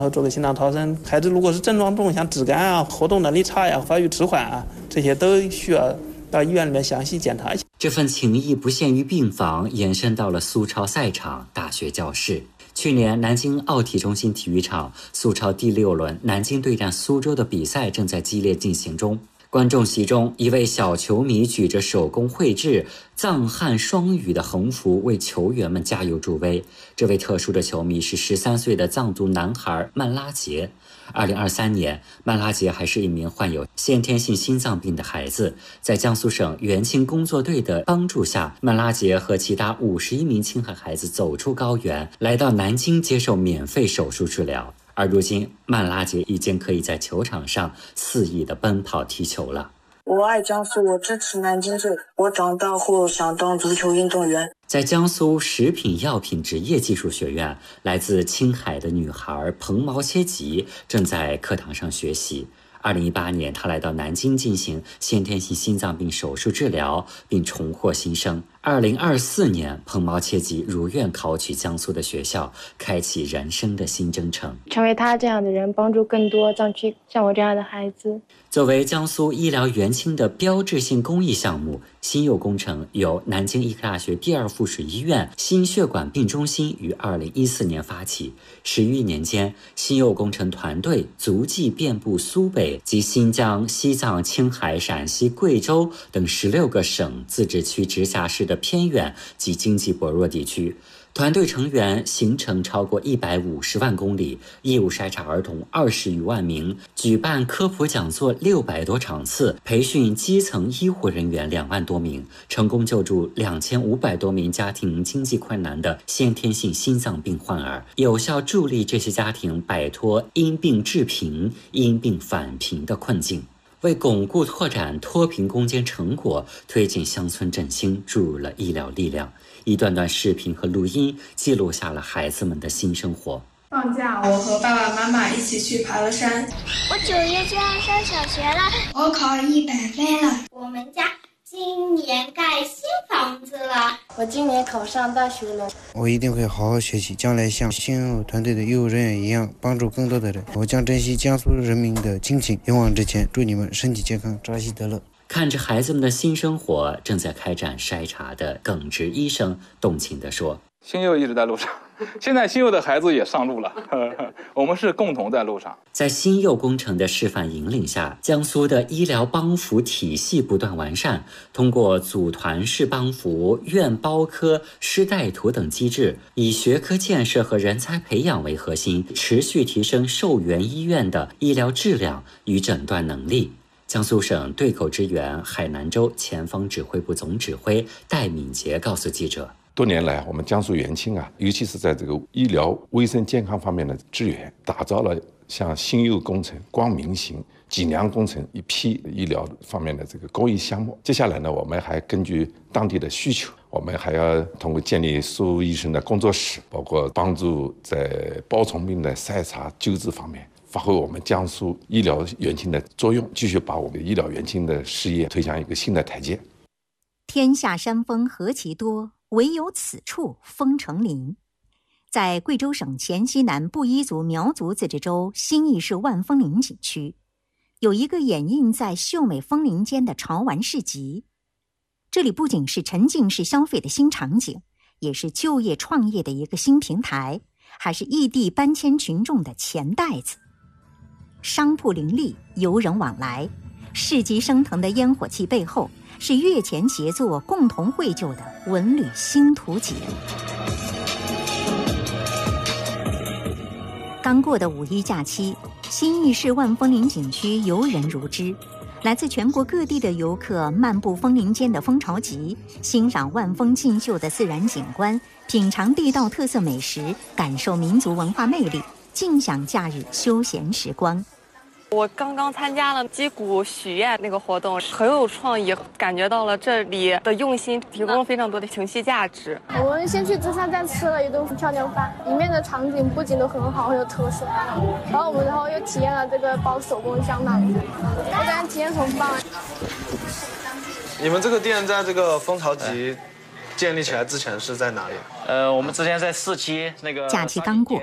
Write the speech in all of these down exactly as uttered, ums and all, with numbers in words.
然后做个心脏超声。孩子如果是症状重，像脂肝啊、活动能力差呀、发育迟缓啊，这些都需要到医院里面详细检查一下。 这份情谊不限于病房，延伸到了苏超赛场、大学教室。去年南京奥体中心体育场苏超第六轮南京对战苏州的比赛正在激烈进行中。观众席中，一位小球迷举着手工绘制藏汉双语的横幅为球员们加油助威。这位特殊的球迷是十三岁的藏族男孩曼拉杰。二零二三年，曼拉杰还是一名患有先天性心脏病的孩子。在江苏省援青工作队的帮助下，曼拉杰和其他五十一名青海孩子走出高原，来到南京接受免费手术治疗。而如今，曼拉杰已经可以在球场上肆意地奔跑踢球了。 我爱江苏，我支持南京队。我长大后想当足球运动员。 在江苏食品药品职业技术学院，来自青海的女孩彭毛切吉正在课堂上学习。二零一八年，她来到南京进行先天性心脏病手术治疗，并重获新生。二零二四年，彭毛切吉如愿考取江苏的学校，开启人生的新征程。 成为他这样的人，帮助更多藏区像我这样的孩子。 作为江苏医疗援青的标志性公益项目，新佑工程由南京医科大学第二附属医院心血管病中心于二零一四年发起。十余年间，新佑工程团队足迹遍布苏北及新疆、西藏、青海、陕西、贵州等十六个省、自治区、直辖市的偏远及经济薄弱地区。团队成员行程超过一百五十万公里，义务筛查儿童二十余万名，举办科普讲座六百多场次，培训基层医护人员两万多名，成功救助两千五百多名家庭经济困难的先天性心脏病患儿，有效助力这些家庭摆脱因病致贫、因病返贫的困境。为巩固拓展脱贫攻坚成果，推进乡村振兴注入了医疗力量。一段段视频和录音记录下了孩子们的新生活。 放假，我和爸爸妈妈一起去爬了山。 我九月就要上小学了， 我考一百分了。 我们家今年盖新房子了。 我今年考上大学了。 我一定会好好学习，将来像新佑团队的医务人员一样，帮助更多的人。我将珍惜江苏人民的亲情，勇往直前。祝你们身体健康，扎西德勒。 看着孩子们的新生活，正在开展筛查的耿直医生动情地说： 新佑一直在路上，现在新佑的孩子也上路了，我们是共同在路上。 在新佑工程的示范引领下，江苏的医疗帮扶体系不断完善，通过组团式帮扶、院包科、师带徒等机制，以学科建设和人才培养为核心，持续提升受援医院的医疗质量与诊断能力。江苏省对口支援海南州前方指挥部总指挥戴敏杰告诉记者： 多年来，我们江苏援青啊，尤其是在这个医疗卫生健康方面的支援，打造了像新佑工程、光明行、济南工程一批医疗方面的这个公益项目。接下来呢，我们还根据当地的需求，我们还要通过建立苏医生的工作室，包括帮助在包虫病的筛查救治方面，发挥我们江苏医疗援青的作用，继续把我们医疗援青的事业推向一个新的台阶。 天下山峰何其多，唯有此处峰成林。在贵州省黔西南布依族苗族自治州新义市万峰林景区，有一个掩映在秀美峰林间的潮玩市集。这里不仅是沉浸式消费的新场景，也是就业创业的一个新平台，还是异地搬迁群众的钱袋子。商铺林立，游人往来，市集升腾的烟火气背后，是越钱协作共同绘就的文旅新图景。刚过的五一假期，新义市万峰林景区游人如织，来自全国各地的游客漫步枫林间的蜂巢集，欣赏万峰竞秀的自然景观，品尝地道特色美食，感受民族文化魅力，尽享假日休闲时光。 我刚刚参加了击鼓许愿那个活动，很有创意，感觉到了这里的用心，提供了非常多的情绪价值。 我们先去芝山站吃了一顿漂亮饭，里面的场景布景都很好，很有特色。然后我们然后又体验了这个包手工香囊，我感觉体验很棒。 你们这个店在这个蜂巢集建立起来之前是在哪里？ 呃，我们之前在市区那个。 假期刚过，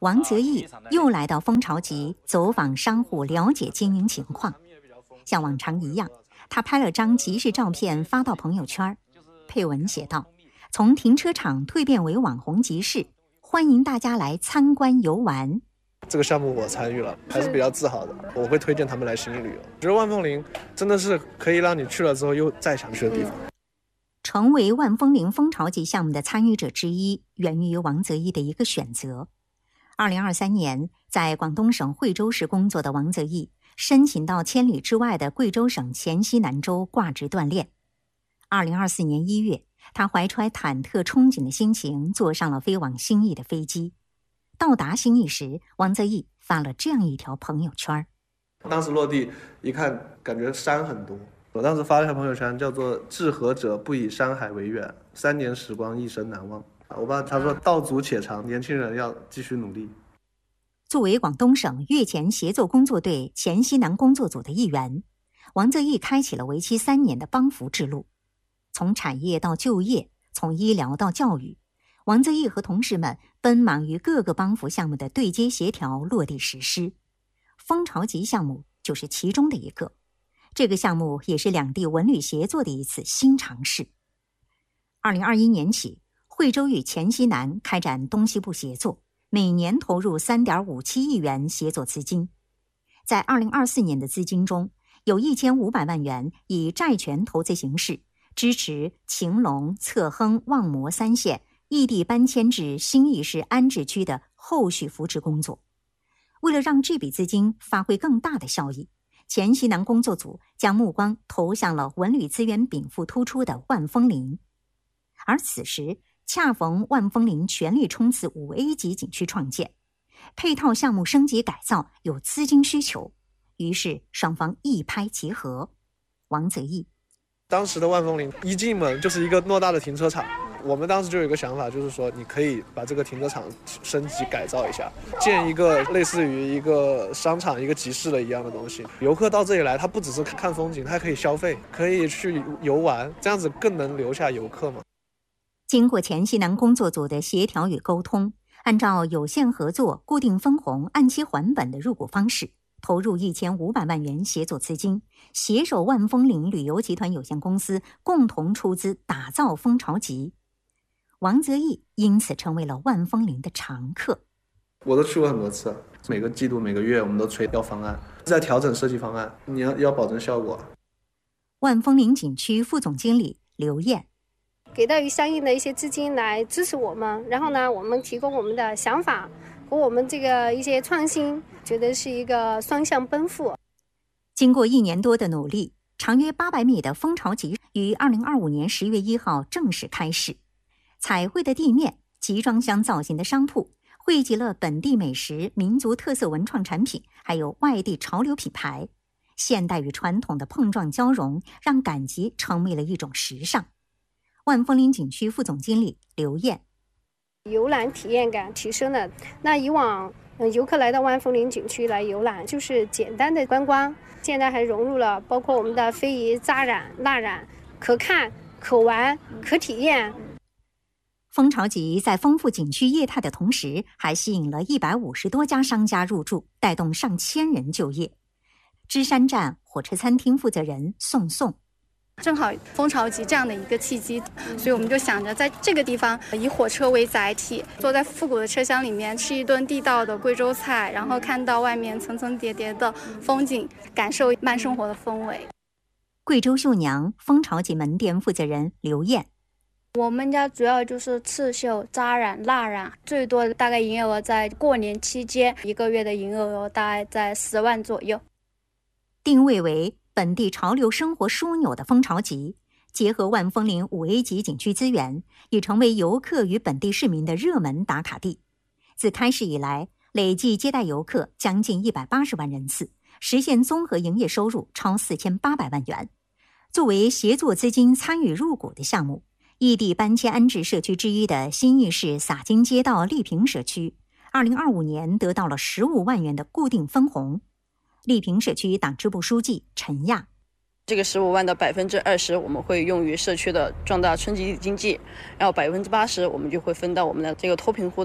王泽义又来到蜂巢集走访商户，了解经营情况。像往常一样，他拍了张集市照片发到朋友圈，配文写道：从停车场蜕变为网红集市，欢迎大家来参观游玩。 这个项目我参与了，还是比较自豪的。我会推荐他们来新义旅游。我觉得万枫林真的是可以让你去了之后又再想去的地方。 成为万枫林蜂巢集项目的参与者之一，源于王泽义的一个选择。二零二三年，在广东省惠州市工作的王泽义申请到千里之外的贵州省黔西南州挂职锻炼。二零二四年一月，他怀揣忐忑憧憬的心情，坐上了飞往新义的飞机。到达新义时，王泽义发了这样一条朋友圈。 当时落地一看，感觉山很多。我当时发了条朋友圈，叫做“志合者不以山海为远，三年时光一生难忘”。我爸他说道阻且长，年轻人要继续努力。 作为广东省粤黔协作工作队黔西南工作组的一员，王泽义开启了为期三年的帮扶之路。从产业到就业，从医疗到教育，王泽义和同事们奔忙于各个帮扶项目的对接协调、落地实施。蜂巢集项目就是其中的一个。这个项目也是两地文旅协作的一次新尝试。二零二一年起，惠州与黔西南开展东西部协作，每年投入 三点五七亿元协作资金。在二零二四年的资金中，有一千五百万元以债权投资形式支持晴隆、侧亨、望摩三县异地搬迁至新义市安置区的后续扶持工作。为了让这笔资金发挥更大的效益，黔西南工作组将目光投向了文旅资源禀赋突出的万枫林。而此时恰逢万枫林全力冲刺五 A 级景区创建，配套项目升级改造有资金需求，于是双方一拍即合。王泽义： 当时的万枫林一进门就是一个偌大的停车场，我们当时就有一个想法，就是说你可以把这个停车场升级改造一下，建一个类似于一个商场、一个集市的一样的东西。游客到这里来，他不只是看风景，他可以消费，可以去游玩，这样子更能留下游客嘛。 经过黔西南工作组的协调与沟通，按照有限合作、固定分红、按期还本的入股方式，投入一千五百万元协作资金，携手万枫林旅游集团有限公司共同出资打造蜂巢集。王泽义因此成为了万枫林的常客。 我都去过很多次，每个季度、每个月我们都催要方案，在调整设计方案，你要要保证效果。 万枫林景区副总经理刘燕： 给到相应的一些资金来支持我们，然后呢，我们提供我们的想法和我们这个一些创新，觉得是一个双向奔赴。 经过一年多的努力，长约八百米的蜂巢集于二零二五年十月一号正式开始。彩绘的地面、集装箱造型的商铺，汇集了本地美食、民族特色文创产品，还有外地潮流品牌。现代与传统的碰撞交融，让赶集成为了一种时尚。万枫林景区副总经理刘燕： 游览体验感提升了。那以往游客来到万枫林景区来游览，就是简单的观光，现在还融入了包括我们的非遗、扎染、蜡染，可看、可玩、可体验。 蜂巢集在丰富景区业态的同时，还吸引了一百五十多家商家入驻，带动上千人就业。芝山站火车餐厅负责人宋宋： 正好蜂巢集这样的一个契机，所以我们就想着在这个地方以火车为载体，坐在复古的车厢里面吃一顿地道的贵州菜，然后看到外面层层叠叠的风景，感受慢生活的氛围。 贵州绣娘蜂巢集门店负责人刘燕： 我们家主要就是刺绣、扎染、蜡染，最多大概营业额在过年期间，一个月的营业额大概在十万左右。 定位为本地潮流生活枢纽的蜂巢集，结合万枫林五 A 级景区资源，已成为游客与本地市民的热门打卡地。自开市以来，累计接待游客将近一百八十万人次，实现综合营业收入超四千八百万元。作为协作资金参与入股的项目，异地搬迁安置社区之一的新义市洒金街道丽平社区，二零二五年得到了十五万元的固定分红。丽平社区党支部书记陈亚： 这个十五万的百分之二十我们会用于社区的壮大村集体经济，然后百分之八十我们就会分到我们的这个脱贫户的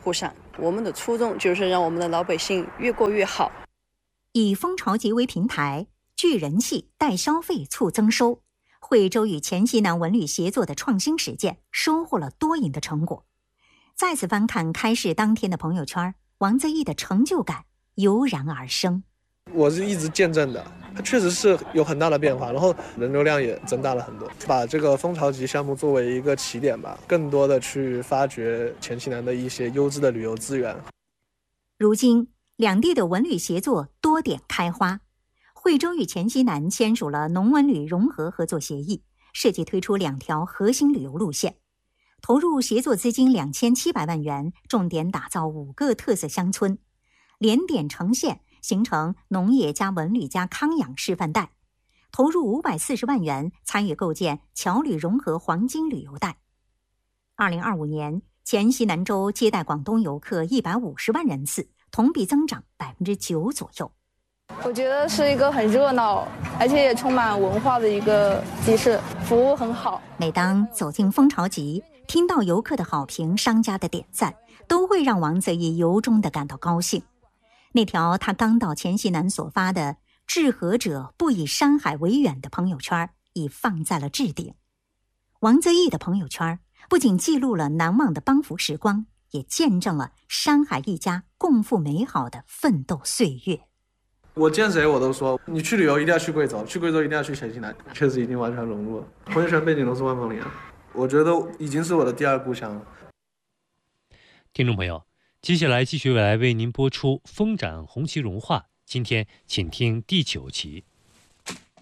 护伞。我们的初衷就是让我们的老百姓越过越好。 以蜂巢集为平台，聚人气、带消费、促增收。惠州与黔西南文旅协作的创新实践收获了多赢的成果。再次翻看开市当天的朋友圈，王泽义的成就感油然而生。 我是一直见证的，它确实是有很大的变化，然后人流量也增大了很多。把这个蜂巢集项目作为一个起点吧，更多的去发掘黔西南的一些优质的旅游资源。 如今两地的文旅协作多点开花，惠州与黔西南签署了农文旅融合合作协议，设计推出两条核心旅游路线，投入协作资金两千七百万元，重点打造五个特色乡村，连点成线，形成农业加文旅加康养示范带，投入五百四十万元，参与构建侨旅融合黄金旅游带。二零二五年，黔西南州接待广东游客一百五十万人次，同比增长百分之九左右。 我觉得是一个很热闹，而且也充满文化的一个集市，服务很好。 每当走进蜂巢集，听到游客的好评、商家的点赞，都会让王泽义由衷地感到高兴。那条他刚到黔西南所发的“治河者不以山海为远”的朋友圈已放在了置顶。王泽义的朋友圈不仅记录了难忘的帮扶时光，也见证了山海一家共赴美好的奋斗岁月。 我见谁我都说，你去旅游一定要去贵州，去贵州一定要去黔西南，确实已经完全融入了。朋友圈背景都是万丰林，我觉得已经是我的第二故乡了。 听众朋友，接下来继续来为您播出《风展红旗融化》，今天请听第九集。